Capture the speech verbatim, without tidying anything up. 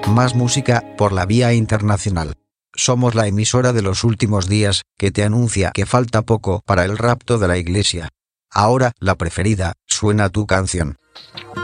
Más música, por la vía internacional. Somos la emisora de los últimos días, que te anuncia que falta poco para el rapto de la iglesia. Ahora, la preferida, suena tu canción.